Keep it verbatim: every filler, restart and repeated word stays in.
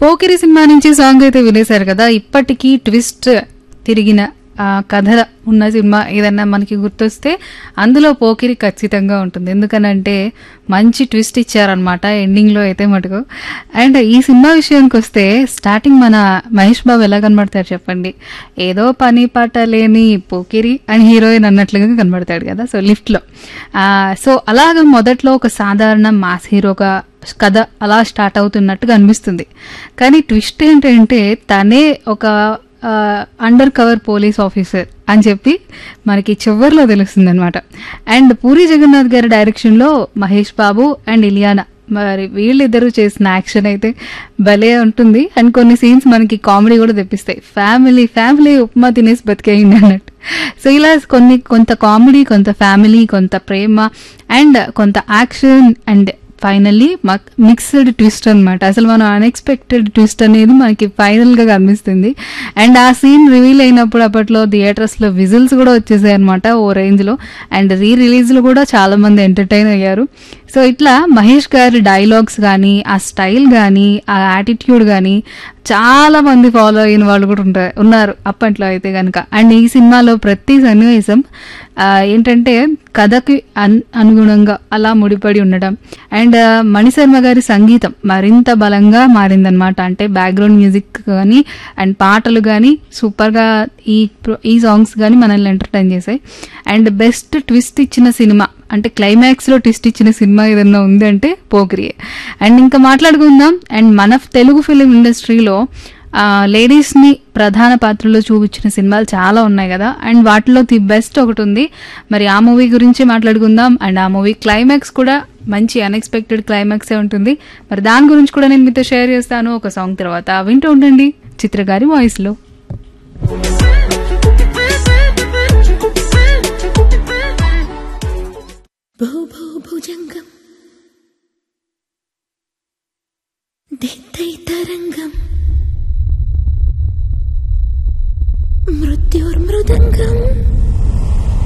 Pokiri cinema నుంచి song అయితే వినేశారు కదా. ఇప్పటికీ ట్విస్ట్ తిరిగిన ఆ కథ ఉన్న సినిమా ఏదన్నా మనకి గుర్తొస్తే అందులో పోకిరి ఖచ్చితంగా ఉంటుంది. ఎందుకనంటే మంచి ట్విస్ట్ ఇచ్చారనమాట ఎండింగ్ లో అయితే మటుకు. అండ్ ఈ సినిమా విషయానికి వస్తే స్టార్టింగ్ మన మహేష్ బాబు ఎలా కనబడతాడు చెప్పండి, ఏదో పని పాట లేని పోకిరి అని హీరోయిన్ అన్నట్లుగా కనబడతాడు కదా. సో లిఫ్ట్ లో సో అలాగా మొదట్లో ఒక సాధారణ మాస్ హీరోగా కథ అలా స్టార్ట్ అవుతున్నట్టుగా అనిపిస్తుంది. కానీ ట్విస్ట్ ఏంటంటే తనే ఒక అండర్ కవర్ పోలీస్ ఆఫీసర్ అని చెప్పి మనకి చివరిలో తెలుస్తుంది అనమాట. అండ్ పూరి జగన్నాథ్ గారి డైరెక్షన్లో మహేష్ బాబు అండ్ ఇలియానా మరి వీళ్ళిద్దరూ చేసిన యాక్షన్ అయితే భలే ఉంటుంది. అండ్ కొన్ని సీన్స్ మనకి కామెడీ కూడా తెప్పిస్తాయి. ఫ్యామిలీ ఫ్యామిలీ ఉప్మా తినేసి బతికేయండి అన్నట్టు. సో ఇలా కొన్ని కొంత కామెడీ, కొంత ఫ్యామిలీ, కొంత ప్రేమ అండ్ కొంత action and finally mixed twist అనమాట. అసలు మనం అన్ఎక్స్పెక్టెడ్ ట్విస్ట్ అనేది మనకి ఫైనల్ గా కనిపిస్తుంది. అండ్ ఆ సీన్ రివీల్ అయినప్పుడు అప్పట్లో థియేటర్స్ లో విజిల్స్ కూడా వచ్చేసాయి అనమాట ఓ రేంజ్ లో. అండ్ రీ రిలీజ్ లో కూడా చాలా మంది ఎంటర్టైన్ అయ్యారు. సో ఇట్లా మహేష్ గారి డైలాగ్స్ కానీ, ఆ స్టైల్ కానీ, ఆ యాటిట్యూడ్ కానీ చాలా మంది ఫాలో అయిన వాళ్ళు కూడా ఉంటారు ఉన్నారు అప్పట్లో అయితే కనుక. అండ్ ఈ సినిమాలో ప్రతి సన్నివేశం ఏంటంటే కథకి అన్ అనుగుణంగా అలా ముడిపడి ఉండడం. అండ్ మణిశర్మ గారి సంగీతం మరింత బలంగా మారిందనమాట. అంటే బ్యాక్గ్రౌండ్ మ్యూజిక్ కానీ అండ్ పాటలు కానీ సూపర్గా ఈ ఈ సాంగ్స్ కానీ మనల్ని ఎంటర్టైన్ చేశాయి. అండ్ బెస్ట్ ట్విస్ట్ ఇచ్చిన సినిమా అంటే క్లైమాక్స్ లో ట్విస్ట్ ఇచ్చిన సినిమా ఏదన్నా ఉంది అంటే పోకిరియే. అండ్ ఇంకా మాట్లాడుకుందాం. అండ్ మన తెలుగు ఫిలిం ఇండస్ట్రీలో లేడీస్ ని ప్రధాన పాత్రలో చూపించిన సినిమాలు చాలా ఉన్నాయి కదా. అండ్ వాటిలో ది బెస్ట్ ఒకటి ఉంది. మరి ఆ మూవీ గురించి మాట్లాడుకుందాం. అండ్ ఆ మూవీ క్లైమాక్స్ కూడా మంచి అన్ఎక్స్పెక్టెడ్ క్లైమాక్సే ఉంటుంది. మరి దాని గురించి కూడా నేను మీతో షేర్ చేస్తాను ఒక సాంగ్ తర్వాత. వింటూ ఉండండి చిత్ర గారి వాయిస్ లో. భూభూభుజంగం దిత్తై తరంగం మృత్యుర్మృదంగం